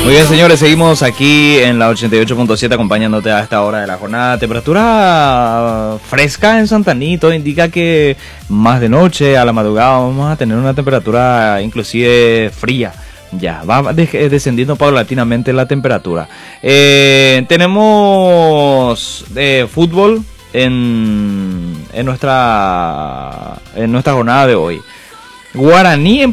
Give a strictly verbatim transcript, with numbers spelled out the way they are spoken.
Muy bien, señores, seguimos aquí en la ochenta y ocho punto siete acompañándote a esta hora de la jornada. Temperatura fresca en Santaní, todo indica que más de noche, a la madrugada, vamos a tener una temperatura inclusive fría. Ya, va descendiendo paulatinamente la temperatura. Eh, tenemos eh, fútbol en, en, nuestra, en nuestra jornada de hoy. Guaraní